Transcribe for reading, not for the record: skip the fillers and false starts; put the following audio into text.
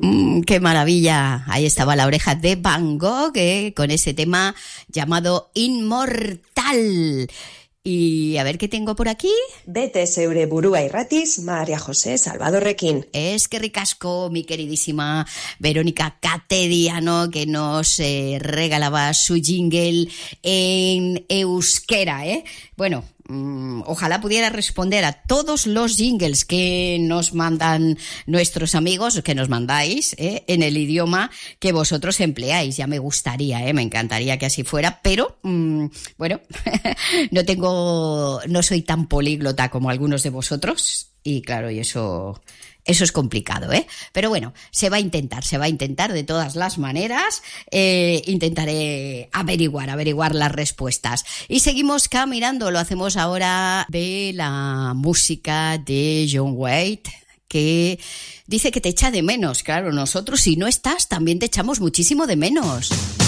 ¡Qué maravilla! Ahí estaba La Oreja de Van Gogh, con ese tema llamado Inmortal. Y a ver qué tengo por aquí. Bete zeure burua irratiz, María José Salvadorrekin. Es que ricasco, mi queridísima Verónica Catediano, que nos regalaba su jingle en euskera, ¿eh? Bueno, ojalá pudiera responder a todos los jingles que nos mandan nuestros amigos, que nos mandáis, en el idioma que vosotros empleáis. Ya me gustaría, me encantaría que así fuera, pero bueno, no soy tan políglota como algunos de vosotros, y claro, y eso es complicado, pero bueno, se va a intentar de todas las maneras. Intentaré averiguar las respuestas. Y seguimos caminando, lo hacemos ahora de la música de John Waite, que dice que te echa de menos. Claro, nosotros si no estás también te echamos muchísimo de menos.